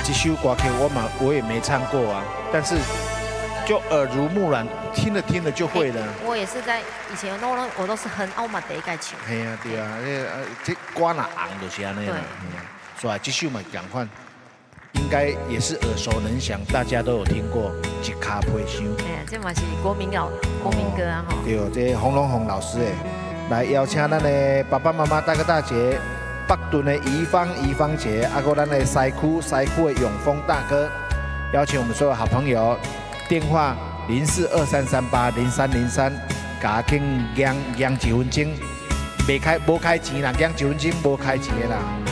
这首歌曲我也没唱过啊，但是就耳濡目染，听着就会了。 我也是在以前我都是很傲慢的一个唱。 嘿啊，对啊，这歌若红就是安尼啦。所以这首嘛同款，应该也是耳熟能详，大家都有听过《一卡皮箱》。 哎呀，这嘛是国民歌啊吼。 对，这洪龙宏老师诶，来邀请咱的爸爸妈妈、大哥大姐。北屯的宜芳姐，还有咱的西区的永丰大哥，邀请我们所有好朋友，电话0423380303，甲去养1分钟，无开钱啦，养1分钟无开钱的啦。